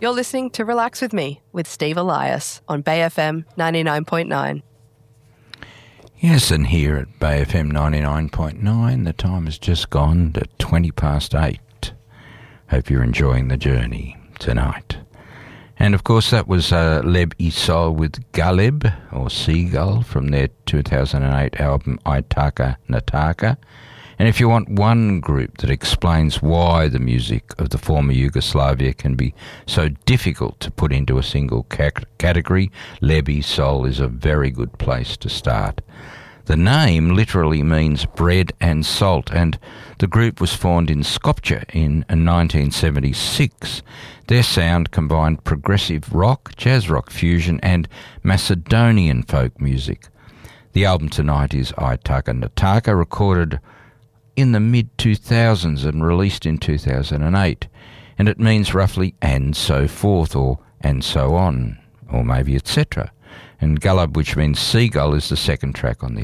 You're listening to Relax With Me with Steve Elias on Bay FM 99.9. Yes, and here at Bay FM 99.9, the time has just gone to 20 past 8. Hope you're enjoying the journey tonight. And of course that was Leb Isol with Galeb, or Seagull, from their 2008 album Itaka Nataka. And if you want one group that explains why the music of the former Yugoslavia can be so difficult to put into a single category, Leb Isol is a very good place to start. The name literally means bread and salt, and the group was formed in Skopje in 1976. Their sound combined progressive rock, jazz rock fusion, and Macedonian folk music. The album tonight is Itaka Nataka, recorded in the mid-2000s and released in 2008, and it means roughly and so forth, or and so on, or maybe etc. And Galab, which means seagull, is the second track on the